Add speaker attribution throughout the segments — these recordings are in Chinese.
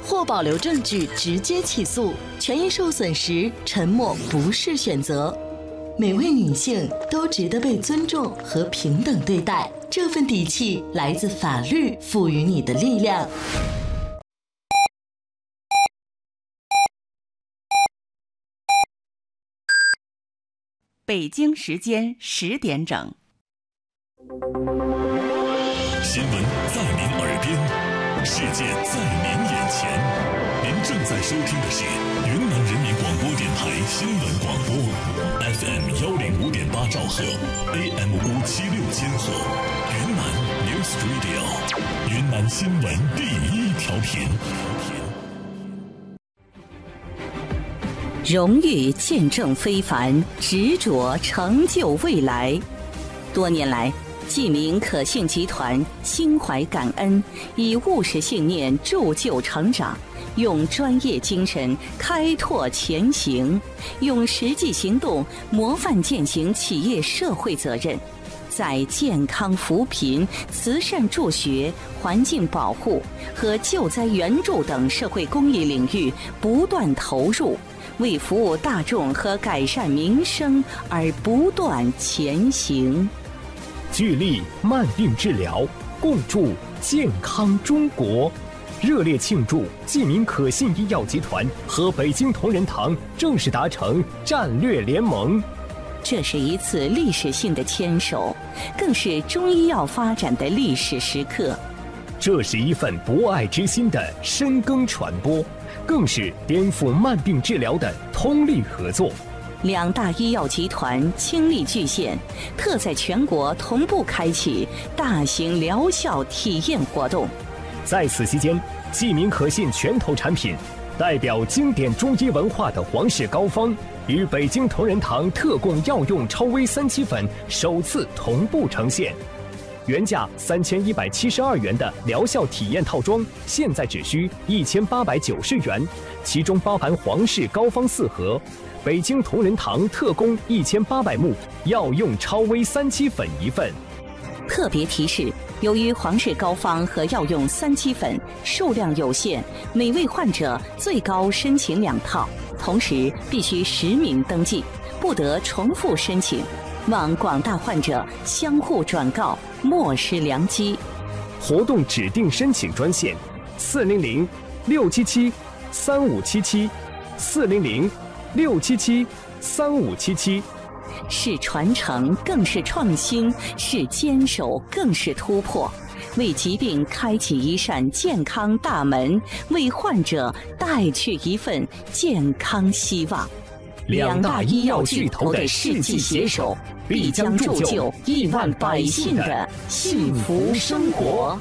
Speaker 1: 或保留证据直接起诉，权益受损时沉默不是选择。每位女性都值得被尊重和平等对待，这份底气来自法律赋予你的力量。
Speaker 2: 北京时间10点整。
Speaker 3: 新闻在您耳边，世界在您眼前。您正在收听的是云南人民广播电台新闻广播 FM 105.8兆赫 AM 576千赫，云南 News Radio， 云南新闻第一调频。
Speaker 2: 荣誉见证非凡，执着成就未来。多年来，济民可信集团心怀感恩，以务实信念铸就成长，用专业精神开拓前行，用实际行动模范践行企业社会责任，在健康扶贫、慈善助学、环境保护和救灾援助等社会公益领域不断投入，为服务大众和改善民生而不断前行。
Speaker 4: 聚力慢病治疗，共筑健康中国。热烈庆祝济民可信医药集团和北京同仁堂正式达成战略联盟。
Speaker 2: 这是一次历史性的牵手，更是中医药发展的历史时刻。
Speaker 4: 这是一份博爱之心的深耕传播，更是颠覆慢病治疗的通力合作。
Speaker 2: 两大医药集团倾力巨献，特在全国同步开启大型疗效体验活动。
Speaker 4: 在此期间，济民可信拳头产品代表经典中医文化的皇氏膏方与北京同仁堂特供药用超微3七粉首次同步呈现。原价3172元的疗效体验套装，现在只需1890元，其中包含皇氏膏方4盒，北京同仁堂特供1800目药用超微3七粉1份。
Speaker 2: 特别提示：由于皇氏膏方和药用3七粉数量有限，每位患者最高申请2套，同时必须实名登记，不得重复申请。望广大患者相互转告，莫失良机。
Speaker 4: 活动指定申请专线：400-677-3577，400-677-3577。
Speaker 2: 是传承，更是创新；是坚守，更是突破。为疾病开启一扇健康大门，为患者带去一份健康希望。
Speaker 4: 两大医药巨头的世纪携手，必将铸就亿万百姓的幸福生活。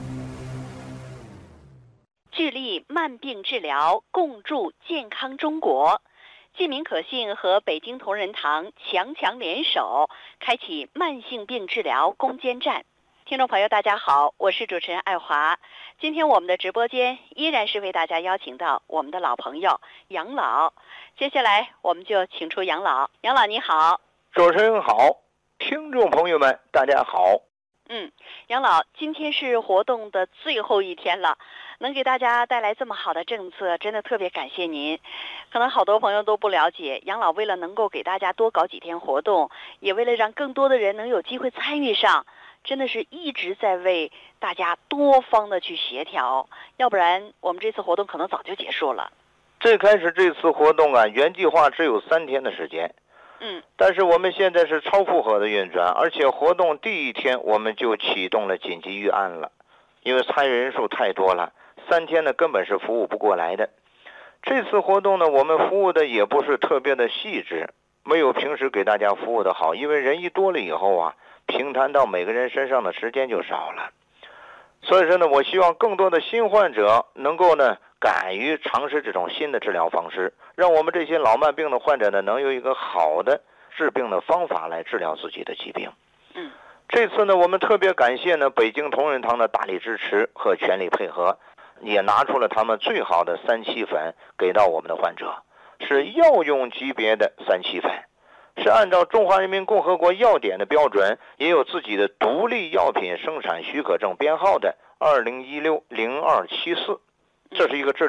Speaker 5: 聚力慢病治疗，共筑健康中国。济民可信和北京同仁堂强联手，开启慢性病治疗攻坚战。听众朋友大家好，我是主持人爱华。今天我们的直播间依然是为大家邀请到我们的老朋友杨老。接下来我们就请出杨老。杨老你好。
Speaker 6: 主持人好，听众朋友们大家好。
Speaker 5: 杨老，今天是活动的最后一天了，能给大家带来这么好的政策，真的特别感谢您。可能好多朋友都不了解，杨老为了能够给大家多搞几天活动，也为了让更多的人能有机会参与上，真的是一直在为大家多方的去协调，要不然我们这次活动可能早就结束了。
Speaker 6: 最开始这次活动啊，原计划只有3天的时间。但是我们现在是超负荷的运转，而且活动第一天我们就启动了紧急预案了，因为参与人数太多了，3天呢根本是服务不过来的。这次活动呢，我们服务的也不是特别的细致，没有平时给大家服务的好，因为人一多了以后啊，平摊到每个人身上的时间就少了。所以说呢，我希望更多的新患者能够呢敢于尝试这种新的治疗方式，让我们这些老慢病的患者呢能有一个好的治病的方法来治疗自己的疾病。这次呢，我们特别感谢呢北京同仁堂的大力支持和全力配合，也拿出了他们最好的3七粉给到我们的患者，是药用级别的3七粉，是按照中华人民共和国药典的标准，也有自己的独立药品生产许可证编号的2016-0274，这是一个治